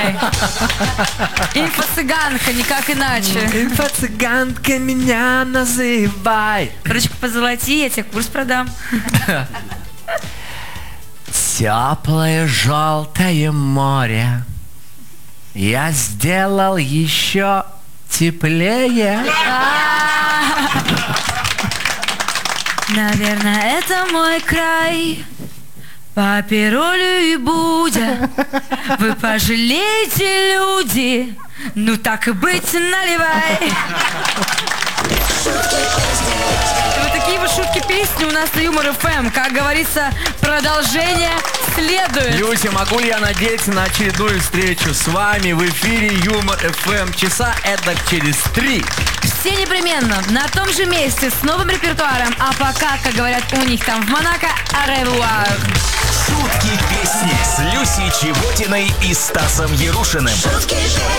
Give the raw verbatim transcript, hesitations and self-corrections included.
наливай. Инфо-цыганка, никак иначе. Инфо-цыганка меня называй. Ручку позолоти, я тебе курс продам. Теплое желтое море я сделал еще теплее. Наверное, это мой край. По Перолю и Будя вы пожалеете, люди. Ну так и быть, наливай. Вот такие вот шутки-песни у нас на Юмор эф эм. Как говорится, продолжение следует. Люся, могу ли я надеяться на очередную встречу с вами в эфире Юмор эф эм часа эдак через три? Все непременно на том же месте с новым репертуаром. А пока, как говорят у них там в Монако, аревуар. Шутки, песни с Люсей Чеботиной и Стасом Ярушиным.